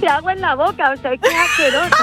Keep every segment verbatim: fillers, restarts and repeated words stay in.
agua en la boca, o sea, es que es asqueroso.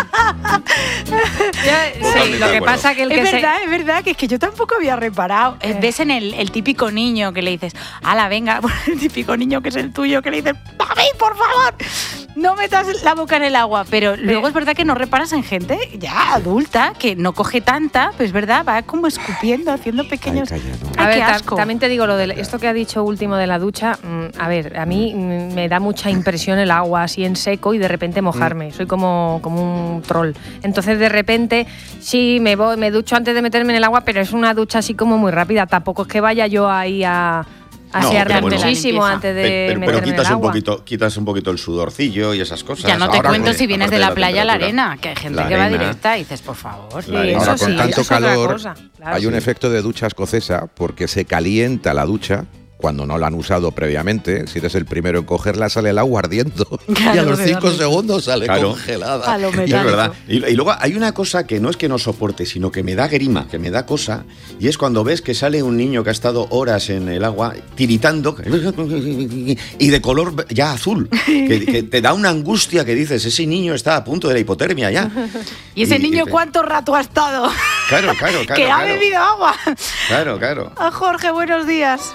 Yo, sí, lo que pasa que el que es se... verdad, es verdad, que es que yo tampoco había reparado. Eh. Ves en el, el típico niño que le dices, ala, venga, el típico niño que es el tuyo, que le dices, ¡mami, por favor! No metas la boca en el agua, pero luego es verdad que no reparas en gente ya adulta, que no coge tanta, pues es verdad, va como escupiendo, haciendo pequeños... Ay, calla, no. Ay, A ver, qué ta- asco. también te digo lo de esto que ha dicho último de la ducha. mmm, A ver, a mí mm, me da mucha impresión el agua así en seco y de repente mojarme. Soy como, como un troll. Entonces de repente sí me voy, me ducho antes de meterme en el agua, pero es una ducha así como muy rápida. Tampoco es que vaya yo ahí a No, asearme pero bueno. muchísimo La antes de Pe- pero, meterme pero en quitas el un agua. poquito, quitas un poquito el sudorcillo y esas cosas. Ya no te Ahora, cuento aparte- si vienes de aparte la playa a la temperatura. arena, que hay gente La que va arena. directa y dices, por favor. La arena. Ahora, eso con sí, tanto eso es otra calor, cosa, claro. hay un Sí. efecto de ducha escocesa porque se calienta la ducha cuando no la han usado previamente. Si eres el primero en cogerla, sale el agua ardiendo. Claro, y a los de cinco verdad. segundos sale Claro. congelada. A lo Y es metálico. verdad. Y, y luego hay una cosa que no es que no soporte, sino que me da grima, que me da cosa, y es cuando ves que sale un niño que ha estado horas en el agua tiritando y de color ya azul, que, que te da una angustia que dices, ese niño está a punto de la hipotermia ya. ¿Y ese Y- niño y- cuánto rato ha estado? Claro, claro, claro. que ha claro. bebido agua. Claro, claro. Ah, Jorge, buenos días.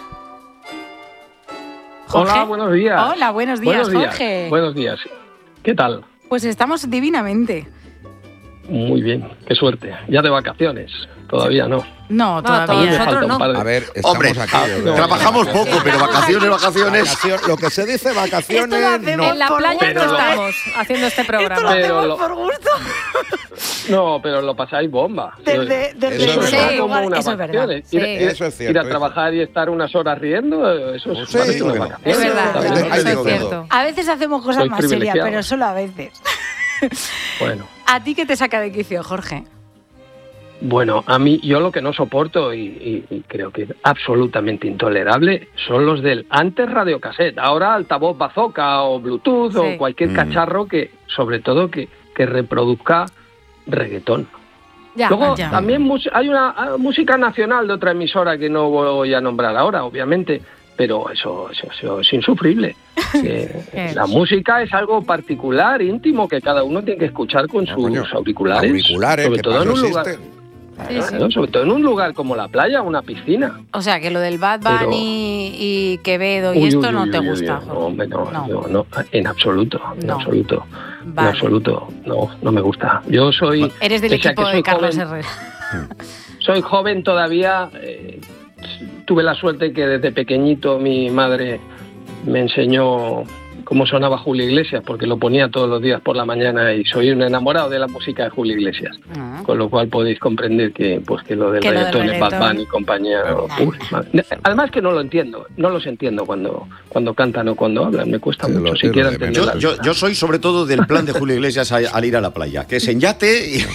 Jorge. Hola, buenos días. Hola, buenos días, buenos días. Jorge. Buenos días. ¿Qué tal? Pues estamos divinamente. Muy bien, qué suerte. Ya de vacaciones. Todavía no. No, No, todavía. todavía. Me Nosotros falta un no. par de- A ver, estamos Hombre, aquí. ah, de verdad. trabajamos poco, pero vacaciones, vacaciones. Vacación- lo que se dice Esto lo vacaciones, hacemos no. En la por playa Pero no lo- estamos haciendo este Esto lo programa. Pero hacemos lo- por gusto. No, pero lo pasáis bomba. Desde, desde Eso es el verdad. lugar, como unas eso es verdad. vacaciones. Ir, Sí. ir- Eso es ir cierto, a eso. trabajar y estar unas horas riendo, eso es Sí, más que digo unas que no. vacaciones. Es verdad, Ahí te- ahí eso digo es que no. cierto. A veces hacemos cosas Sois más serias, privilegiados. pero solo a veces. Bueno. ¿A ti qué te saca de quicio, Jorge? Bueno, a mí, yo lo que no soporto y, y- y creo que es absolutamente intolerable son los del antes radiocassette, ahora altavoz bazooka o Bluetooth Sí. o cualquier Mm. cacharro que, sobre todo, que, que reproduzca reggaetón. Ya, Luego ya. también mus- hay una ah, música nacional de otra emisora que no voy a nombrar ahora, obviamente, pero eso, eso, eso es insufrible. Que Eh. la música es algo particular, íntimo, que cada uno tiene que escuchar con No, sus coño, auriculares, auriculares, sobre que todo para en un eso lugar. existen. Sí, sí. Claro, sobre todo en un lugar como la playa o una piscina. O sea, que lo del Bad Pero- Bunny y Quevedo y Uy, esto uy, no uy, te uy, gusta, uy, Jorge. No, hombre, no, No. yo no, en absoluto, en No. absoluto, Vale. en absoluto, no, no me gusta. Yo soy, Eres del pese a equipo que de soy Carlos joven, Herrera. soy joven todavía. eh, tuve la suerte que desde pequeñito mi madre me enseñó cómo sonaba Julio Iglesias, porque lo ponía todos los días por la mañana y soy un enamorado de la música de Julio Iglesias. Ah. Con lo cual podéis comprender que pues que lo del Que lo del reggaetón es Bad reggaetón. Bunny y compañía. Claro. Uy, madre. Además que no lo entiendo, no los entiendo cuando, cuando cantan o cuando hablan, me cuesta Sí, lo- mucho es lo siquiera de menos. entenderlas. Yo, yo, yo soy sobre todo del plan de Julio Iglesias a- al ir a la playa, que es en yate y,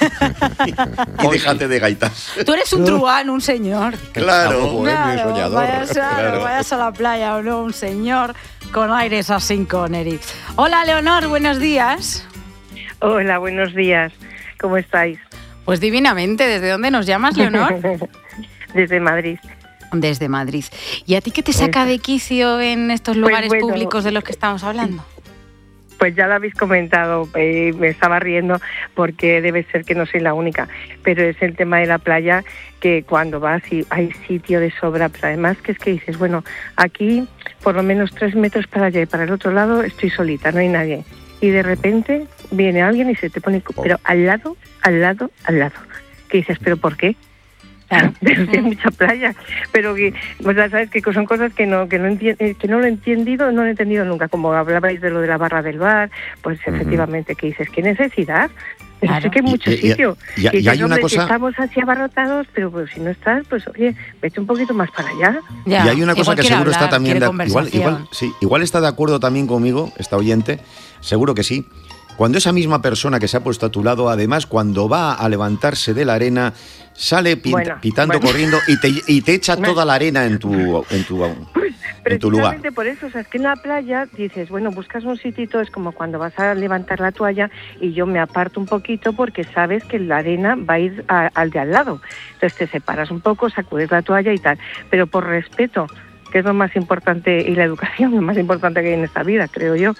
y déjate de gaitas. Tú eres un truán, un señor. Claro. Bohemio y Claro, soñador. vayas, a- Claro. vayas a la playa o no, un señor con aires así Connery. Hola, Leonor, buenos días. Hola, buenos días. ¿Cómo estáis? Pues divinamente, ¿desde dónde nos llamas, Leonor? Desde Madrid. Desde Madrid. ¿Y a ti qué te saca de quicio en estos lugares bueno. públicos de los que estamos hablando? Pues ya lo habéis comentado, eh, me estaba riendo porque debe ser que no soy la única, pero es el tema de la playa, que cuando vas y hay sitio de sobra, pero además que es que dices, bueno, aquí por lo menos tres metros para allá y para el otro lado estoy solita, no hay nadie. Y de repente viene alguien y se te pone, pero al lado, al lado, al lado. Que dices, ¿pero por qué? Claro, hay mucha playa, pero que, pues ya sabes que son cosas que no que no enti- eh, que no lo he entendido, no lo he entendido nunca. Como hablabais de lo de la barra del bar, pues Ujú. efectivamente que dices, ¿qué necesidad? Pero Claro. sé que hay mucho Y- y- sitio. y- y dices, hay una hombre, cosa- que estamos así abarrotados, pero pues si no estás, pues oye, vete un poquito más para allá. Ya, Y hay una cosa igual que quiere seguro está hablar, también quiere de, igual, igual, conversación. sí, igual está de acuerdo también conmigo, esta oyente, seguro que sí. Cuando esa misma persona que se ha puesto a tu lado, además, cuando va a levantarse de la arena, sale pin- Bueno, pitando, bueno. corriendo y te, y te echa Bueno. toda la arena en tu, en tu, en tu lugar. Precisamente por eso, o sea, es que en la playa dices, bueno, buscas un sitito, es como cuando vas a levantar la toalla y yo me aparto un poquito porque sabes que la arena va a ir a- al de al lado. Entonces te separas un poco, sacudes la toalla y tal, pero por respeto, que es lo más importante, y la educación, lo más importante que hay en esta vida, creo yo.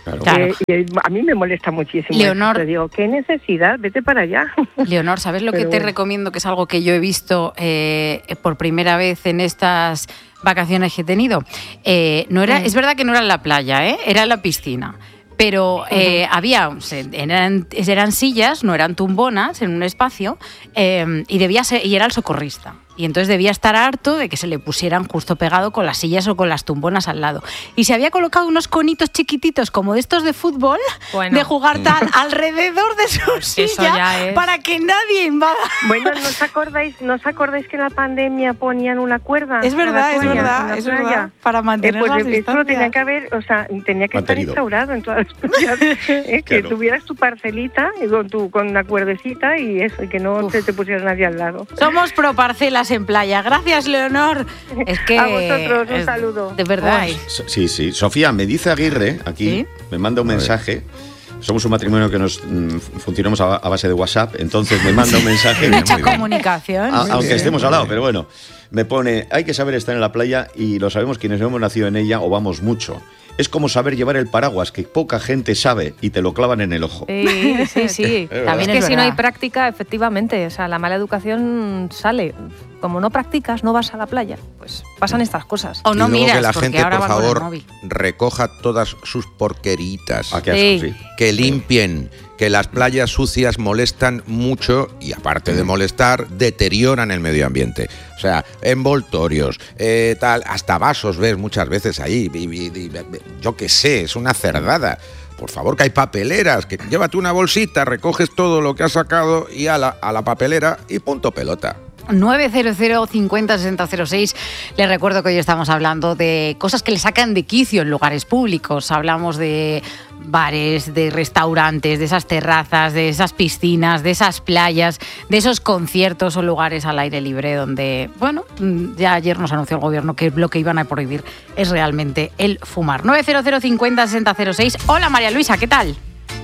Claro. Eh, y a mí me molesta muchísimo. Leonor, te digo, ¿qué necesidad? Vete para allá. Leonor, ¿sabes lo Pero que te bueno. recomiendo? Que es algo que yo he visto eh, por primera vez en estas vacaciones que he tenido. Eh, no era, Mm. es verdad que no era en la playa, ¿eh? Era en la piscina. Pero eh, uh-huh. había, eran, eran sillas, no eran tumbonas, en un espacio, eh, y debía ser, y era el socorrista. Y entonces debía estar harto de que se le pusieran justo pegado con las sillas o con las tumbonas al lado. Y se había colocado unos conitos chiquititos como de estos de fútbol, bueno. de jugar tal alrededor de su silla es... para que nadie invada. Bueno, ¿no os acordáis, ¿no os acordáis que en la pandemia ponían una cuerda? Es verdad, es verdad, es verdad. Para mantener eh, pues las eso lo tenía que haber, o sea, tenía que Mantenido. estar instaurado en todas las ciudades, eh, que claro. tuvieras tu parcelita con tu con una cuerdecita y eso, y que no te, te pusiera nadie al lado. Somos pro parcelas en playa. Gracias, Leonor. Es que a vosotros un es, saludo. De verdad. Sí, sí. Sofía, me dice Aguirre aquí, ¿sí? me manda un mensaje. Somos un matrimonio que nos mm, funcionamos a, a base de WhatsApp, entonces me manda un mensaje. Mucha comunicación. A, aunque bien, estemos al lado, pero bueno. Me pone, hay que saber estar en la playa y lo sabemos quienes hemos nacido en ella o vamos mucho. Es como saber llevar el paraguas, que poca gente sabe y te lo clavan en el ojo. Sí, sí, sí. Es También es que verdad. si no hay práctica, efectivamente, o sea, la mala educación sale. Como no practicas, no vas a la playa, pues pasan estas cosas. O no y luego miras, que la porque gente, ahora por va favor, con el móvil. recoja todas sus porqueritas. ¿A qué asco, Sí. sí? Que limpien, que las playas sucias molestan mucho y aparte de molestar, deterioran el medio ambiente. O sea, envoltorios, eh, tal, hasta vasos ves muchas veces ahí. Y, y, y, yo qué sé, es una cerdada. Por favor, que hay papeleras, que llévate una bolsita, recoges todo lo que has sacado y a la, a la papelera y punto pelota. nueve cero cero cincuenta sesenta cero seis. Les recuerdo que hoy estamos hablando de cosas que le sacan de quicio en lugares públicos. Hablamos de bares, de restaurantes, de esas terrazas, de esas piscinas, de esas playas, de esos conciertos o lugares al aire libre donde, bueno, ya ayer nos anunció el gobierno que lo que iban a prohibir es realmente el fumar. nueve cero cero cincuenta sesenta cero seis. Hola María Luisa, ¿qué tal?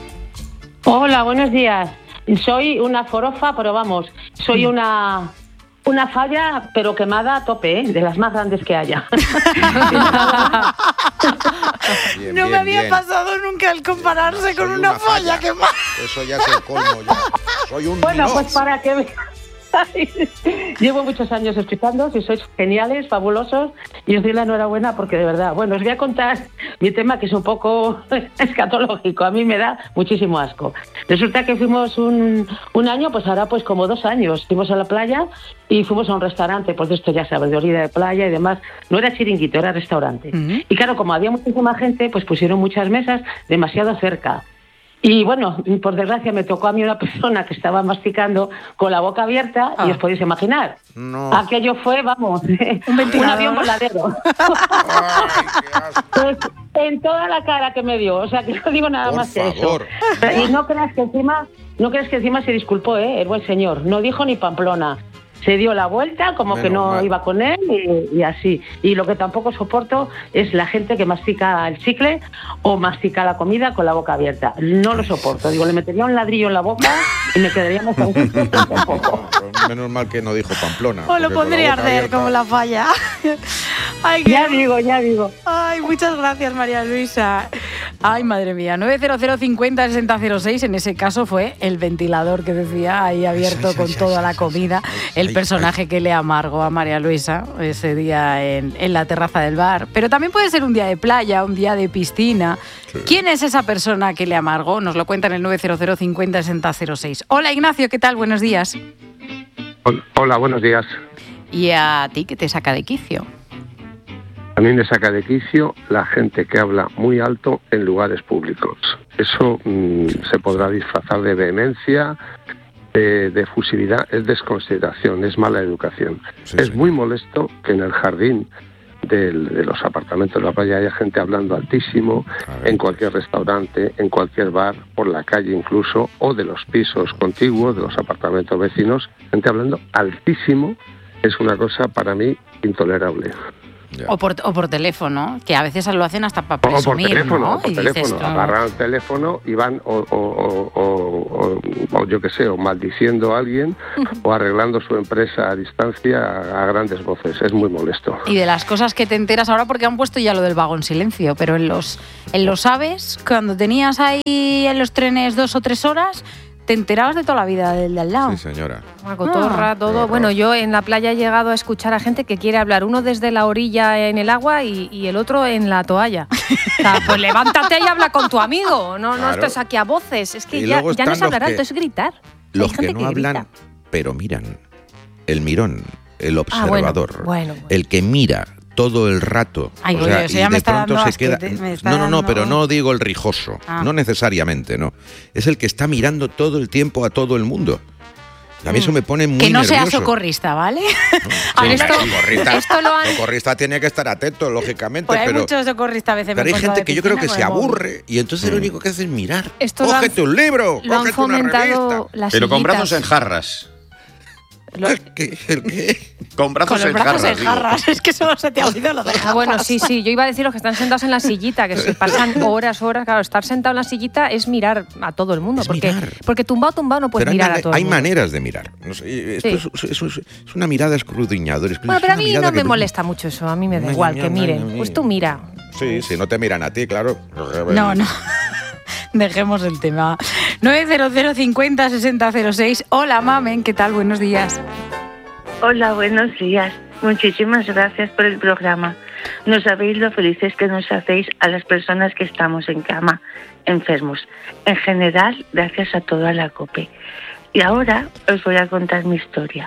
Hola, buenos días. Soy una forofa, pero vamos, soy una... Una falla, pero quemada a tope, ¿eh? De las más grandes que haya. Bien, no bien, me había bien. pasado nunca el compararse Soy con una, una falla falla. quemada. Eso ya es el colmo. Ya. Soy un Bueno, no. pues para que veáis. Llevo muchos años escuchando, si sois geniales, fabulosos, y os doy la enhorabuena porque de verdad, bueno, os voy a contar mi tema que es un poco escatológico, a mí me da muchísimo asco. Resulta que fuimos un, un año, pues ahora pues como dos años, fuimos a la playa y fuimos a un restaurante, pues de esto ya sabes, de orilla de playa y demás, no era chiringuito, era restaurante. Uh-huh. Y claro, como había muchísima gente, pues pusieron muchas mesas demasiado cerca. Y bueno, por desgracia me tocó a mí una persona que estaba masticando con la boca abierta ah. y os podéis imaginar. No. Aquello fue, vamos, un, un avión voladero. Ay, qué asco. Pues, en toda la cara que me dio, o sea que no digo nada por más favor. que eso. Y no creas que encima, no creas que encima se disculpó, ¿eh? El buen señor. No dijo ni Pamplona. Se dio la vuelta, como Menos que no mal. Iba con él y, y así. Y lo que tampoco soporto es la gente que mastica el chicle o mastica la comida con la boca abierta. No lo soporto. Digo, le metería un ladrillo en la boca y me quedaría más un poco. Menos mal que no dijo Pamplona. O lo pondría a arder abierta. Como la falla. Ay, ya qué... digo, ya digo. Ay, muchas gracias, María Luisa. Ay, madre mía. nueve cero cero cincuenta sesenta cero seis. En ese caso fue el ventilador que decía ahí abierto ay, con ay, toda ay, la comida. El personaje que le amargó a María Luisa ese día en, en la terraza del bar. Pero también puede ser un día de playa, un día de piscina. Sí. ¿Quién es esa persona que le amargó? Nos lo cuenta en el nueve cero cero cincuenta sesenta cero seis. Hola, Ignacio, ¿qué tal? Buenos días. Hola, buenos días. ¿Y a ti qué te saca de quicio? A mí me saca de quicio la gente que habla muy alto en lugares públicos. Eso mmm, se podrá disfrazar de vehemencia, de, de fusividad, es desconsideración, es mala educación. Sí, es sí. muy molesto que en el jardín del, de los apartamentos de la playa haya gente hablando altísimo, en cualquier restaurante, en cualquier bar, por la calle incluso, o de los pisos contiguos, de los apartamentos vecinos, gente hablando altísimo, es una cosa para mí intolerable. Ya. O por, o por teléfono, que a veces lo hacen hasta para O por presumir, teléfono, ¿no? o por Y dices, teléfono, "No". agarran el teléfono y van o, o, o, o, o, o yo qué sé, o maldiciendo a alguien o arreglando su empresa a distancia a, a grandes voces. Es muy molesto. Y de las cosas que te enteras ahora, porque han puesto ya lo del vagón silencio, pero en los, en los aves, cuando tenías ahí en los trenes dos o tres horas, te enterabas de toda la vida del de al lado. Sí, señora. Una cotorra, Ah, todo. Bueno, yo en la playa he llegado a escuchar a gente que quiere hablar, uno desde la orilla en el agua y, y el otro en la toalla. O sea, pues levántate y habla con tu amigo, no, no Claro. estés aquí a voces. Es que Y ya, luego ya no están es los hablar que- alto, es gritar. Hay Los gente que no que hablan, grita. pero miran. El mirón, el Ah, bueno, observador. bueno, bueno. El que mira todo el rato. Ay, o oye, sea, eso y ya me de está pronto dando se asquete, queda. me está No, no, no, dando- pero no digo el rijoso. Ah. No necesariamente, no. Es el que está mirando todo el tiempo a todo el mundo. A mí eso me pone muy Que no nervioso. sea socorrista, ¿vale? A ver, Sí, esto, socorrista, esto lo han... socorrista tiene que estar atento, lógicamente, Pues hay pero, muchos socorristas a veces. me pero hay encuentro gente de que yo creo que piscina se con el móvil. aburre y entonces lo único que hace es mirar. Esto lo han- Cógete un libro, Lo han cógete una fomentado revista. las Pero con sillitas. brazos en jarras. Lo- ¿El qué? ¿El qué? Con brazos Con los en brazos jarras. en digo. jarras. Es que solo se te ha oído lo de jarras. Ah, bueno, sí, sí. Yo iba a decir los que están sentados en la sillita, que se pasan horas, horas. Claro, estar sentado en la sillita es mirar a todo el mundo. Es porque, mirar. porque tumbado, tumbado no puedes Pero hay, mirar mane- a todo hay el mundo. maneras de mirar. No sé, esto Sí. es, es- es- es una mirada escudriñadora. es Bueno, es pero a una mí mirada no me que- molesta mucho eso. A mí me da Ay, igual ay, que ay, miren. ay, Pues ay. tú mira. Sí, si no te miran a ti, claro. No, no. Dejemos el tema. nueve cero cero cincuenta sesenta cero seis. Hola, mamen, ¿qué tal? Buenos días. Hola, buenos días. Muchísimas gracias por el programa. No sabéis lo felices que nos hacéis a las personas que estamos en cama, enfermos. En general, gracias a toda la COPE. Y ahora os voy a contar mi historia.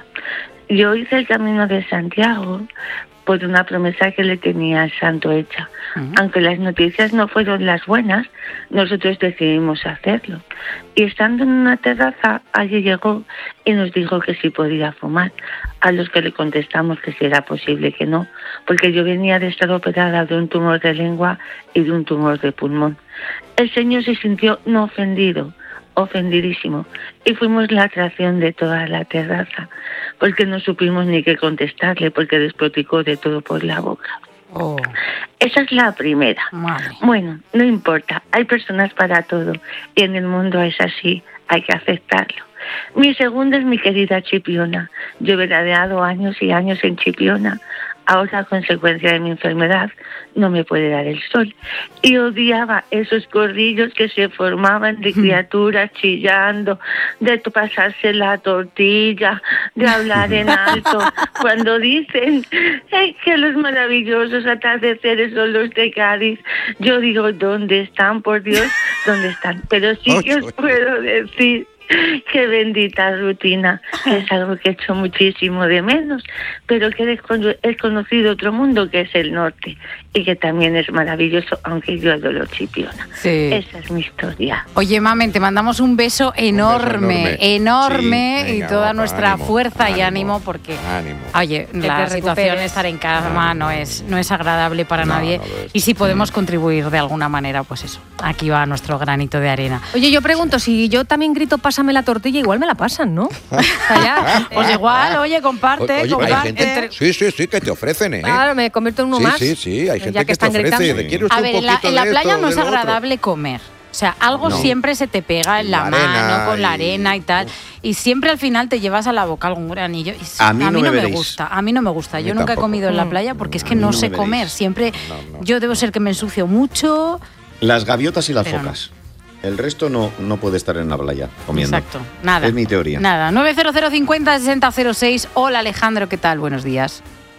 Yo hice el Camino de Santiago por una promesa que le tenía al santo hecha. Ujú. Aunque las noticias no fueron las buenas, nosotros decidimos hacerlo. Y estando en una terraza, allí llegó y nos dijo que sí podía fumar, a los que le contestamos que si era posible que no, porque yo venía de estar operada de un tumor de lengua y de un tumor de pulmón. El señor se sintió no ofendido, ofendidísimo, y fuimos la atracción de toda la terraza, porque no supimos ni qué contestarle, porque despoticó de todo por la boca. Oh, Esa es la primera. madre. Bueno, no importa, hay personas para todo y en el mundo es así, hay que aceptarlo. Mi segunda es mi querida Chipiona. Yo he veraneado años y años en Chipiona. Ahora, a consecuencia de mi enfermedad, no me puede dar el sol. Y odiaba esos corrillos que se formaban de criaturas chillando, de pasarse la tortilla, de hablar en alto. Cuando dicen "Ay, que los maravillosos atardeceres son los de Cádiz", yo digo, ¿dónde están? Por Dios, ¿dónde están? Pero sí que os puedo decir qué bendita rutina, que es algo que he hecho muchísimo de menos, pero que he descono- he conocido otro mundo que es el norte y que también es maravilloso, aunque yo adoro Chipiona. Sí. Esa es mi historia. Oye, mamen, te mandamos un beso enorme, enorme. enorme, Sí, y venga, toda guapa, nuestra ánimo, fuerza y ánimo, ánimo, porque, ánimo. oye, te la situación recuperes. de estar en cama no es, no es agradable para No, nadie. no lo es. Y si podemos contribuir de alguna manera, pues eso, aquí va nuestro granito de arena. Oye, yo pregunto, si yo también grito pásame la tortilla, igual me la pasan, ¿no? O sea, ya, Pues eh, igual, oye, comparte, Oye, hay comparte. gente, sí, sí, sí, que te ofrecen, ¿eh? Claro, me convierto en uno sí, más. sí, sí, hay gente ya que, que, te están ofrece. gritando. ¿de ¿quiere usted A un ver, en la, poquito en la de playa esto, no de es lo otro? agradable comer. O sea, algo No. siempre se te pega en la, La mano, arena con la y- arena y tal. Y siempre al final te llevas a la boca algún granillo. Y sí, A mí no me me veréis. gusta. A mí no me gusta. A Yo mí nunca he tampoco. comido en la Mm. playa porque es que A mí no no sé me comer. veréis. Siempre No, no. yo debo ser que me ensucio mucho. Las gaviotas y las Pero no. focas. El resto no, no puede estar en la playa comiendo. Exacto. Nada. Es mi teoría. Nada. nueve cero cero cincuenta sesenta cero seis. Hola Alejandro, ¿qué tal? Buenos días.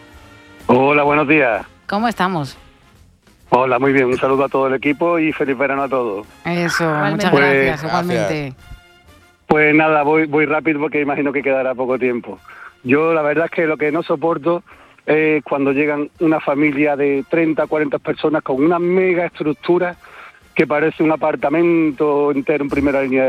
Hola, buenos días. ¿Cómo estamos? Hola, muy bien. Un saludo a todo el equipo y feliz verano a todos. Eso, Igualmente. muchas Pues, gracias. gracias. Igualmente. Pues nada, voy, voy rápido porque imagino que quedará poco tiempo. Yo la verdad es que lo que no soporto es cuando llegan una familia de treinta, cuarenta personas con una mega estructura que parece un apartamento entero en primera línea de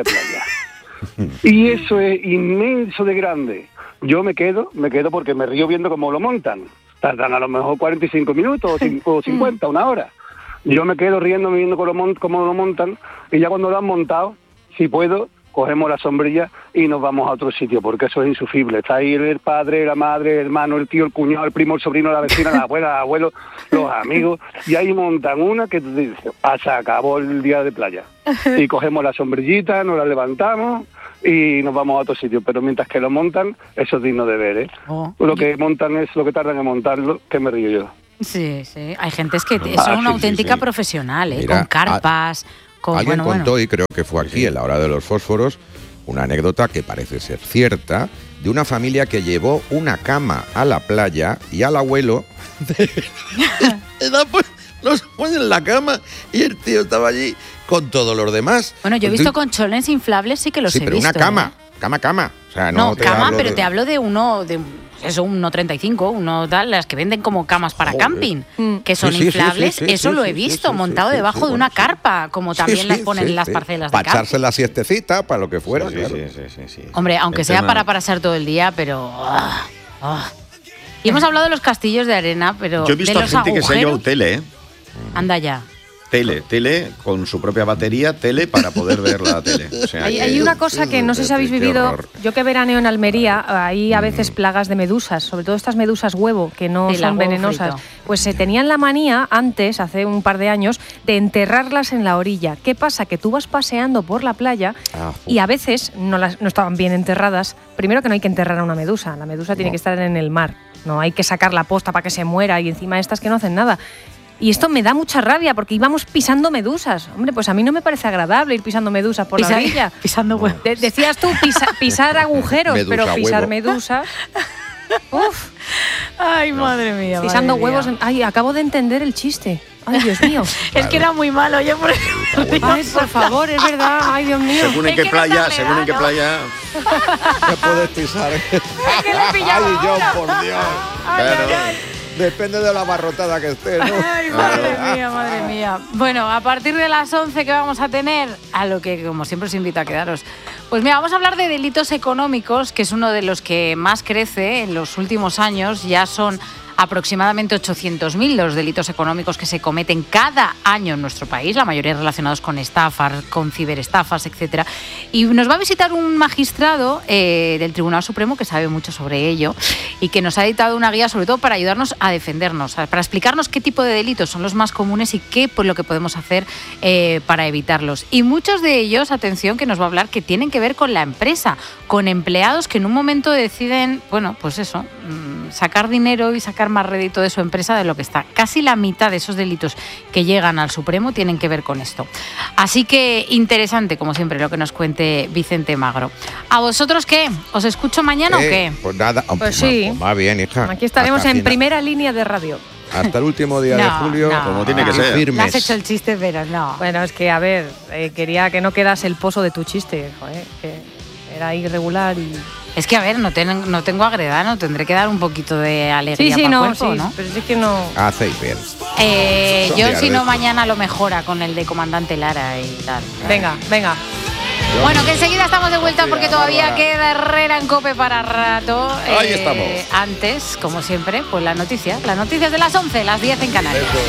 playa. Y eso es inmenso de grande. Yo me quedo, me quedo porque me río viendo cómo lo montan. Tardan a lo mejor cuarenta y cinco minutos o cin- o cincuenta, una hora. Yo me quedo riendo viendo cómo lo, mon- cómo lo montan y ya cuando lo han montado, si puedo, cogemos la sombrilla y nos vamos a otro sitio, porque eso es insufrible. Está ahí el padre, la madre, el hermano, el tío, el cuñado, el primo, el sobrino, la vecina, la abuela, el abuelo, los amigos, y ahí montan una que te dice, ah, se acabó el día de playa. Y cogemos la sombrillita, nos la levantamos y nos vamos a otro sitio, pero mientras que lo montan, eso es digno de ver, ¿eh? Oh. Lo que montan es lo que tardan en montarlo, que me río yo. Sí, sí, hay gente es que son ah, una sí, auténtica sí, sí. profesional, ¿eh? Mira, con carpas, a, con... Alguien bueno, contó, bueno. y creo que fue aquí, en la hora de los fósforos, una anécdota que parece ser cierta, de una familia que llevó una cama a la playa y al abuelo los pone en la cama y el tío estaba allí con todos los demás. Bueno, yo he visto colchones inflables, sí que los sí, he pero visto. una cama, ¿eh? cama, cama. O sea, no, no te cama, hablo pero de... te hablo de uno... de eso, uno treinta y cinco, uno tal, las que venden como camas para Joder. camping, que son sí, sí, inflables, sí, sí, sí, eso sí, lo he visto, sí, sí, montado sí, debajo sí, sí, de una bueno, carpa, como también sí, las ponen sí, en las sí. parcelas para de campo. Para echarse la siestecita, para lo que fuera. Sí, claro. sí, sí, sí, sí. Hombre, aunque el sea tema... para pasar todo el día, pero... Oh, oh. Y hemos hablado de los castillos de arena, pero yo he visto de a gente agujeros, que se ha llevado tele, ¿eh? Anda ya. Tele, tele, con su propia batería, tele para poder ver la tele. O sea, hay, que... hay una cosa que no sé si habéis vivido, yo que veraneo en Almería, hay a veces plagas de medusas, sobre todo estas medusas huevo, que no sí, son venenosas. Frito. Pues se tenían la manía antes, hace un par de años, de enterrarlas en la orilla. ¿Qué pasa? Que tú vas paseando por la playa ah, y a veces no, las, no estaban bien enterradas. Primero que no hay que enterrar a una medusa, la medusa tiene no. que estar en el mar, no hay que sacar la posta para que se muera y encima estas que no hacen nada. Y esto me da mucha rabia porque íbamos pisando medusas. Hombre, pues a mí no me parece agradable ir pisando medusas por Pisa, la orilla. Pisando huevos. De, decías tú pisa, pisar agujeros, medusa, pero pisar huevo. medusas... Uf. Ay, madre mía. Pisando madre huevos... Mía. Ay, acabo de entender el chiste. Ay, Dios mío. Es que era muy malo. Yo por... Ay, por favor, es verdad. Ay, Dios mío. Según en qué que playa, no según en qué playa... Te puedes pisar. Es que le pillaba Ay, yo, ahora. por Dios. Ay, Pero... ay, ay. Depende de la barrotada que esté, ¿no? Ay, madre mía, madre mía. Bueno, a partir de las once que vamos a tener, a lo que como siempre os invito a quedaros. Pues mira, vamos a hablar de delitos económicos, que es uno de los que más crece en los últimos años. Ya son aproximadamente ochocientos mil los delitos económicos que se cometen cada año en nuestro país, la mayoría relacionados con estafas, con ciberestafas, etcétera. Y nos va a visitar un magistrado eh, del Tribunal Supremo que sabe mucho sobre ello y que nos ha dictado una guía sobre todo para ayudarnos a defendernos, para explicarnos qué tipo de delitos son los más comunes y qué pues, lo que podemos hacer eh, para evitarlos. Y muchos de ellos, atención, que nos va a hablar que tienen que ver con la empresa, con empleados que en un momento deciden, bueno, pues eso, sacar dinero y sacar más rédito de su empresa de lo que está. Casi la mitad de esos delitos que llegan al Supremo tienen que ver con esto. Así que interesante, como siempre, lo que nos cuente Vicente Magro. ¿A vosotros qué? ¿Os escucho mañana eh, o qué? Pues nada, pues, pues sí. Pues va bien, hija. Aquí estaremos en primera línea de radio. Hasta el último día no, de julio, no, como tiene que ser. Firmes. Me has hecho el chiste, pero no. Bueno, es que, a ver, eh, quería que no quedase el pozo de tu chiste, joder, que era irregular y... Es que, a ver, no, ten, no tengo agredano, tendré que dar un poquito de alegría sí, sí, para no, el cuerpo, sí, ¿no? Pero es que no... Hacéis bien. Eh, yo, si no, mañana lo mejora con el de Comandante Lara y tal. Venga, venga. Bueno, que enseguida estamos de vuelta porque todavía queda Herrera en COPE para rato. Ahí eh, estamos. Antes, como siempre, pues las noticias. Las noticias de las once, las diez en Canarias.